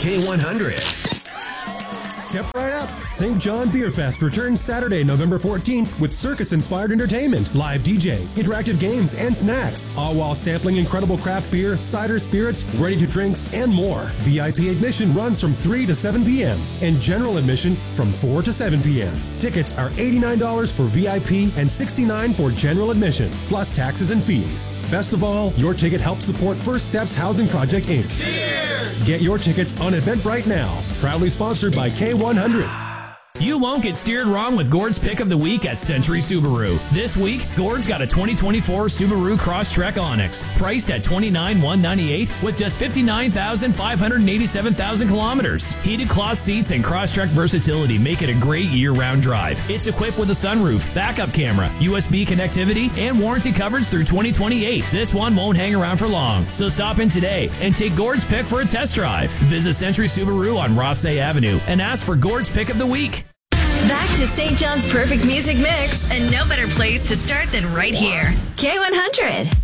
K100. Step right up. St. John Beer Fest returns Saturday, November 14th with circus-inspired entertainment, live DJ, interactive games, and snacks, all while sampling incredible craft beer, cider, spirits, ready-to-drinks, and more. VIP admission runs from 3 to 7 p.m. and general admission from 4 to 7 p.m. Tickets are $89 for VIP and $69 for general admission, plus taxes and fees. Best of all, your ticket helps support First Steps Housing Project, Inc. Cheers! Get your tickets on Eventbrite now. Proudly sponsored by K100. You won't get steered wrong with Gord's Pick of the Week at Century Subaru. This week, Gord's got a 2024 Subaru Crosstrek Onyx, priced at $29,198 with just 59,587 kilometers. Heated cloth seats and Crosstrek versatility make it a great year-round drive. It's equipped with a sunroof, backup camera, USB connectivity, and warranty coverage through 2028. This one won't hang around for long, so stop in today and take Gord's Pick for a test drive. Visit Century Subaru on Rossay Avenue and ask for Gord's Pick of the Week. Back to St. John's perfect music mix, and no better place to start than right here. K100.